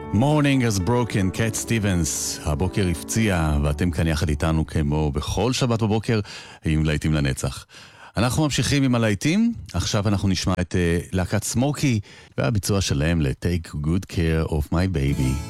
Morning has broken, קט סטיבנס, הבוקר הפציע, ואתם כאן יחד איתנו כמו בכל שבת בבוקר, עם להיטים לנצח. אנחנו ממשיכים עם הלהיטים, עכשיו אנחנו נשמע את להקת סמוקי, והביצוע שלהם ל-Take Good Care of My Baby.